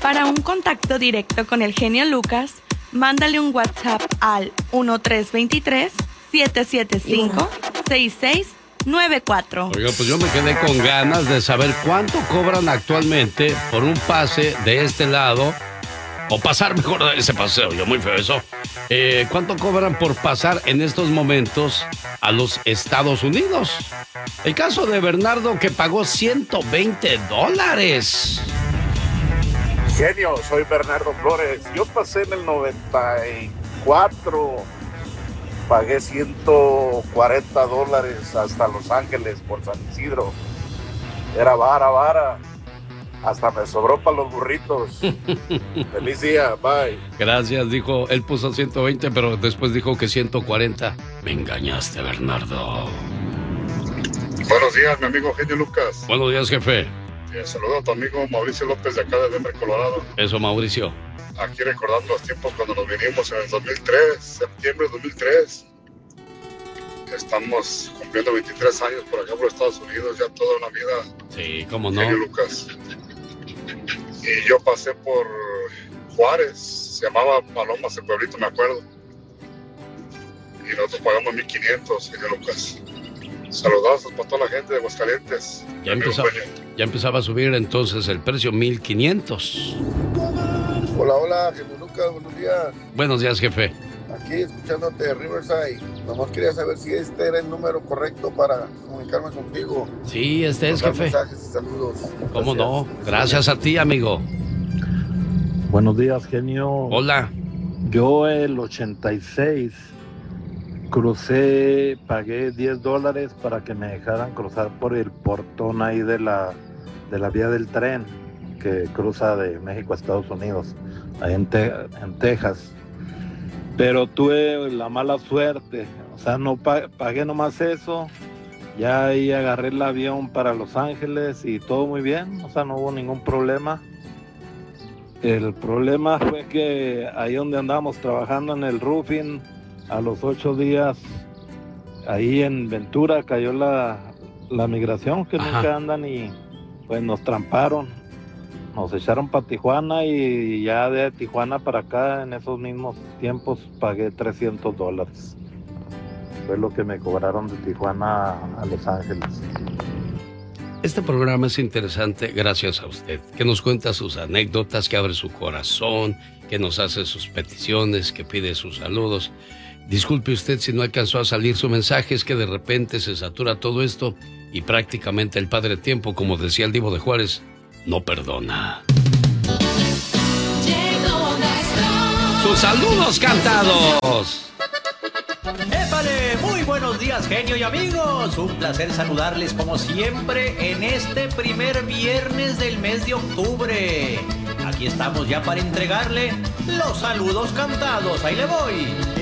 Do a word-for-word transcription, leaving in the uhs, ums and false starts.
Para un contacto directo con el genio Lucas, mándale un WhatsApp al uno tres dos tres, siete siete cinco, seis seis nueve cuatro. Oiga, pues yo me quedé con ganas de saber cuánto cobran actualmente por un pase de este lado, o pasar mejor ese paseo, yo muy feo eso. Eh, ¿Cuánto cobran por pasar en estos momentos a los Estados Unidos? El caso de Bernardo, que pagó ciento veinte dólares. Genio, soy Bernardo Flores. Yo pasé en el noventa y cuatro, pagué ciento cuarenta dólares hasta Los Ángeles por San Isidro. Era vara, vara. Hasta me sobró para los burritos. Feliz día, bye. Gracias, dijo, él puso ciento veinte, pero después dijo que ciento cuarenta. Me engañaste, Bernardo. Buenos días, mi amigo Genio Lucas. Buenos días, jefe. Te saludo a tu amigo Mauricio López de acá de Denver, Colorado. Eso, Mauricio. Aquí recordando los tiempos cuando nos vinimos en el dos mil tres, septiembre de dos mil tres. Estamos cumpliendo veintitrés años por acá por Estados Unidos, ya toda una vida. Sí, cómo no. Genio Lucas. Y yo pasé por Juárez, se llamaba Paloma ese pueblito, me acuerdo. Y nosotros pagamos mil quinientos, Genio Lucas. Saludos para toda la gente de Aguascalientes. Ya empezaba, ya empezaba a subir entonces el precio, mil quinientos. Hola, hola, Genio Lucas, buenos días. Buenos días, jefe. Aquí escuchándote de Riverside. Nomás quería saber si este era el número correcto para comunicarme contigo. Sí, este es, jefe. Mensajes y saludos. ¿Cómo no? Gracias a ti, amigo. Buenos días, genio. Hola. Yo el ochenta y seis crucé, pagué diez dólares para que me dejaran cruzar por el portón ahí de la, de la vía del tren que cruza de México a Estados Unidos, ahí en, Te- en Texas. Pero tuve la mala suerte, o sea, no pa- pagué nomás eso, ya ahí agarré el avión para Los Ángeles y todo muy bien, o sea, no hubo ningún problema. El problema fue que ahí donde andábamos trabajando en el roofing, a los ocho días, ahí en Ventura cayó la, la migración, que Ajá. nunca andan, y pues nos tramparon. Nos echaron para Tijuana y ya de Tijuana para acá en esos mismos tiempos pagué trescientos dólares. Fue lo que me cobraron de Tijuana a, a Los Ángeles. Este programa es interesante gracias a usted, que nos cuenta sus anécdotas, que abre su corazón, que nos hace sus peticiones, que pide sus saludos. Disculpe usted si no alcanzó a salir su mensaje, es que de repente se satura todo esto y prácticamente el Padre Tiempo, como decía el Divo de Juárez, no perdona. ¡Sus saludos cantados! ¡Épale! Muy buenos días, genio y amigos. Un placer saludarles como siempre en este primer viernes del mes de octubre. Aquí estamos ya para entregarle los saludos cantados. Ahí le voy.